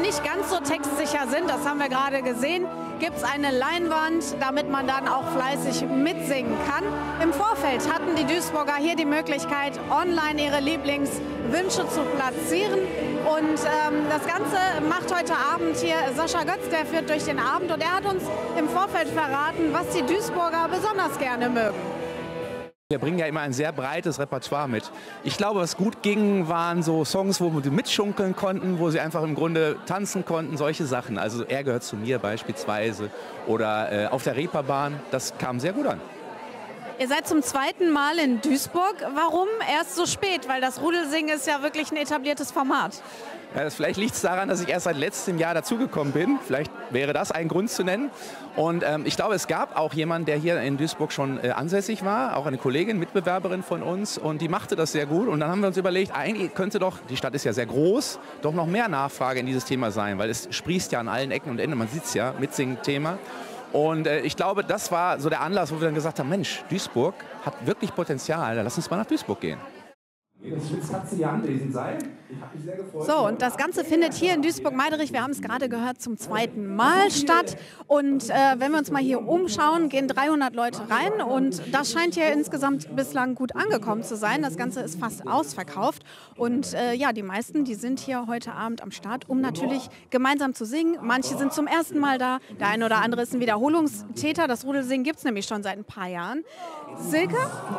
nicht ganz so textsicher sind, das haben wir gerade gesehen, gibt es eine Leinwand, damit man dann auch fleißig mitsingen kann. Im Vorfeld hatten die Duisburger hier die Möglichkeit, online ihre Lieblingswünsche zu platzieren. Und das Ganze macht heute Abend hier Sascha Götz, der führt durch den Abend. Und er hat uns im Vorfeld verraten, was die Duisburger besonders gerne mögen. Wir bringen ja immer ein sehr breites Repertoire mit. Ich glaube, was gut ging, waren so Songs, wo sie mitschunkeln konnten, wo sie einfach im Grunde tanzen konnten, solche Sachen. Also Er gehört zu mir beispielsweise oder Auf der Reeperbahn, das kam sehr gut an. Ihr seid zum zweiten Mal in Duisburg. Warum erst so spät? Weil das Rudelsingen ist ja wirklich ein etabliertes Format. Ja, vielleicht liegt es daran, dass ich erst seit letztem Jahr dazugekommen bin. Vielleicht wäre das ein Grund zu nennen. Und ich glaube, es gab auch jemanden, der hier in Duisburg schon ansässig war, auch eine Kollegin, Mitbewerberin von uns. Und die machte das sehr gut. Und dann haben wir uns überlegt, eigentlich könnte doch, die Stadt ist ja sehr groß, doch noch mehr Nachfrage in dieses Thema sein. Weil es sprießt ja an allen Ecken und Enden. Man sieht es ja, Mitsingen-Thema. Und ich glaube, das war so der Anlass, wo wir dann gesagt haben, Mensch, Duisburg hat wirklich Potenzial, lass uns mal nach Duisburg gehen. Jetzt hat sie anwesend sein. Ich habe mich sehr gefreut. So, und das Ganze findet hier in Duisburg-Meiderich, wir haben es gerade gehört, zum zweiten Mal statt. Und wenn wir uns mal hier umschauen, gehen 300 Leute rein. Und das scheint hier insgesamt bislang gut angekommen zu sein. Das Ganze ist fast ausverkauft. Und ja, die meisten, die sind hier heute Abend am Start, um natürlich gemeinsam zu singen. Manche sind zum ersten Mal da. Der eine oder andere ist ein Wiederholungstäter. Das Rudelsingen gibt es nämlich schon seit ein paar Jahren. Silke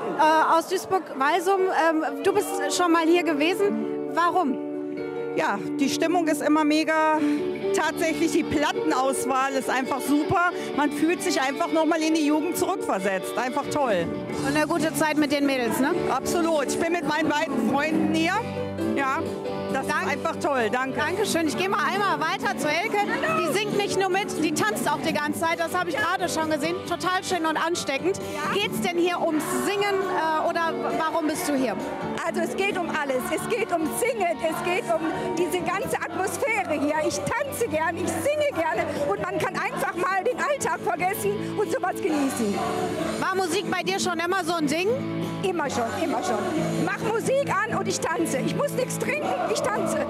aus Duisburg-Walsum, du bist schon mal hier gewesen. Warum? Ja, die Stimmung ist immer mega. Tatsächlich die Plattenauswahl ist einfach super. Man fühlt sich einfach nochmal in die Jugend zurückversetzt. Einfach toll. Und eine gute Zeit mit den Mädels, ne? Absolut. Ich bin mit meinen beiden Freunden hier. Ja, das ist einfach toll. Danke. Dankeschön. Ich gehe mal einmal weiter zu Elke. Die singt nicht nur mit, die tanzt auch die ganze Zeit. Das habe ich gerade schon gesehen. Total schön und ansteckend. Ja. Geht es denn hier ums Singen oder warum bist du hier? Also es geht um alles. Es geht um Singen, es geht um diese ganze Atmosphäre hier. Ich tanze gerne, ich singe gerne und man kann einfach mal den Alltag vergessen und sowas genießen. War Musik bei dir schon immer so ein Ding? Immer schon, immer schon. Mach Musik an und ich tanze. Ich muss nichts trinken, ich tanze.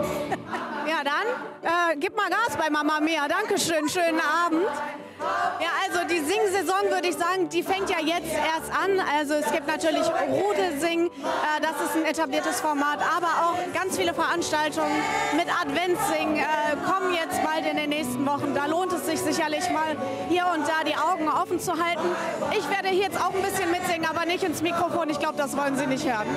Ja, dann gib mal Gas bei Mama Mia. Dankeschön, schönen Abend. Ja, also die Singsaison, würde ich sagen, die fängt ja jetzt erst an. Also es gibt natürlich Rudelsingen, das ist ein etabliertes Format, aber auch ganz viele Veranstaltungen mit Adventssingen kommen jetzt bald in den nächsten Wochen. Da lohnt es sich sicherlich mal hier und da die Augen offen zu halten. Ich werde hier jetzt auch ein bisschen mitsingen, aber nicht ins Mikrofon. Ich glaube, das wollen Sie nicht hören.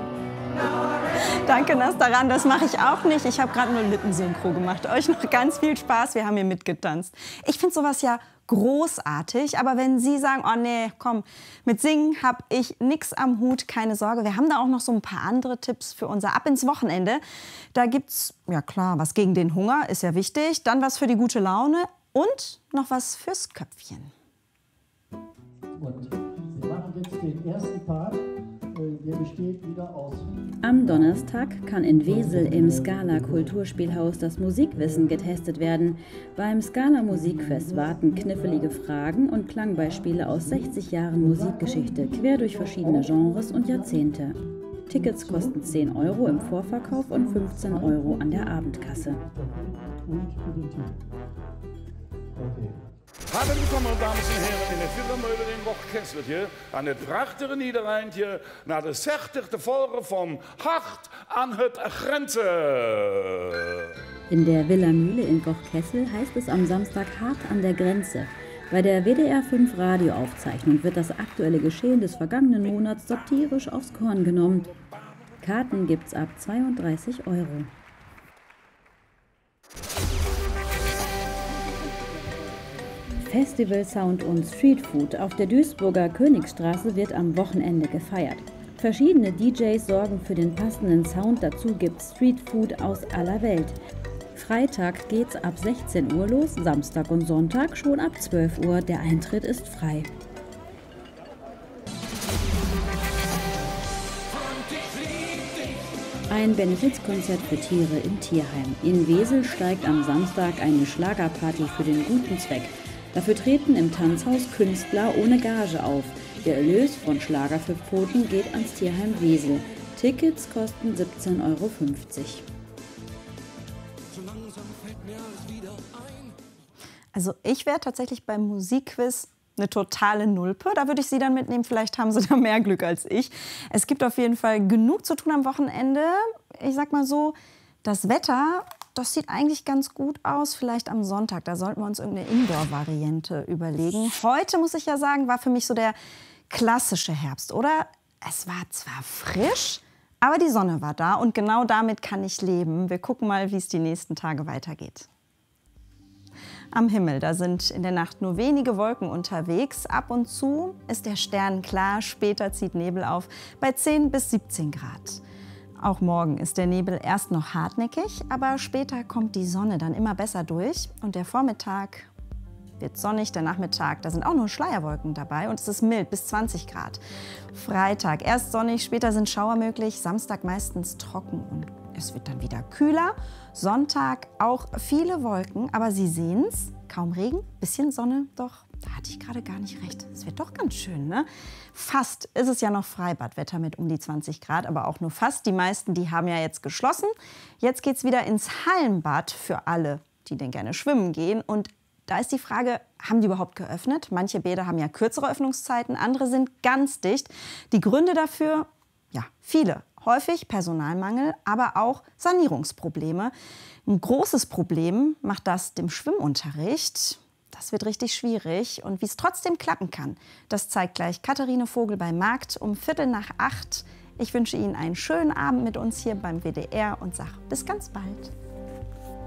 Danke, Nastaran, das mache ich auch nicht. Ich habe gerade nur Lippensynchro gemacht. Euch noch ganz viel Spaß, wir haben hier mitgetanzt. Ich finde sowas ja großartig, aber wenn Sie sagen, oh nee, komm, mit Singen habe ich nichts am Hut, keine Sorge. Wir haben da auch noch so ein paar andere Tipps für unser Ab ins Wochenende. Da gibt's, ja klar, was gegen den Hunger, ist ja wichtig, dann was für die gute Laune und noch was fürs Köpfchen. Und wir machen jetzt den ersten Part. Der besteht wieder aus. Am Donnerstag kann in Wesel im Scala Kulturspielhaus das Musikwissen getestet werden. Beim Scala Musikfest warten knifflige Fragen und Klangbeispiele aus 60 Jahren Musikgeschichte quer durch verschiedene Genres und Jahrzehnte. Tickets kosten 10 € im Vorverkauf und 15 € an der Abendkasse. Okay. Hartelijk willkommen, meine Damen und Herren, in der Filmmeulen in Bochkesseltje, an het prachtige Niederrheintje, naar de 60e Folge vom Hart an het Grenze. In der Villa Mühle in Gochkessel heißt es am Samstag hart an der Grenze. Bei der WDR 5 Radioaufzeichnung wird das aktuelle Geschehen des vergangenen Monats satirisch aufs Korn genommen. Karten gibt's ab 32 €. Festival Sound und Streetfood auf der Duisburger Königstraße wird am Wochenende gefeiert. Verschiedene DJs sorgen für den passenden Sound, dazu gibt's Streetfood aus aller Welt. Freitag geht's ab 16 Uhr los, Samstag und Sonntag schon ab 12 Uhr, der Eintritt ist frei. Ein Benefizkonzert für Tiere im Tierheim. In Wesel steigt am Samstag eine Schlagerparty für den guten Zweck. Dafür treten im Tanzhaus Künstler ohne Gage auf. Der Erlös von Schlager für Pfoten geht ans Tierheim Wesel. Tickets kosten 17,50 €. Also ich wäre tatsächlich beim Musikquiz eine totale Nulpe. Da würde ich Sie dann mitnehmen. Vielleicht haben Sie da mehr Glück als ich. Es gibt auf jeden Fall genug zu tun am Wochenende. Ich sag mal so, das Wetter, das sieht eigentlich ganz gut aus. Vielleicht am Sonntag, da sollten wir uns irgendeine Indoor-Variante überlegen. Heute, muss ich ja sagen, war für mich so der klassische Herbst, oder? Es war zwar frisch, aber die Sonne war da und genau damit kann ich leben. Wir gucken mal, wie es die nächsten Tage weitergeht. Am Himmel, da sind in der Nacht nur wenige Wolken unterwegs. Ab und zu ist der Stern klar, später zieht Nebel auf bei 10 bis 17 Grad. Auch morgen ist der Nebel erst noch hartnäckig, aber später kommt die Sonne dann immer besser durch. Und der Vormittag wird sonnig, der Nachmittag, da sind auch nur Schleierwolken dabei und es ist mild bis 20 Grad. Freitag erst sonnig, später sind Schauer möglich, Samstag meistens trocken und es wird dann wieder kühler. Sonntag auch viele Wolken, aber Sie sehen's, kaum Regen, bisschen Sonne, doch da hatte ich gerade gar nicht recht. Es wird doch ganz schön, ne? Fast ist es ja noch Freibadwetter mit um die 20 Grad, aber auch nur fast. Die meisten, die haben ja jetzt geschlossen. Jetzt geht's wieder ins Hallenbad für alle, die denn gerne schwimmen gehen. Und da ist die Frage, haben die überhaupt geöffnet? Manche Bäder haben ja kürzere Öffnungszeiten, andere sind ganz dicht. Die Gründe dafür, ja, viele. Häufig Personalmangel, aber auch Sanierungsprobleme. Ein großes Problem macht das dem Schwimmunterricht. Das wird richtig schwierig. Und wie es trotzdem klappen kann, das zeigt gleich Katharine Vogel bei Markt um 7:45. Ich wünsche Ihnen einen schönen Abend mit uns hier beim WDR und sage bis ganz bald.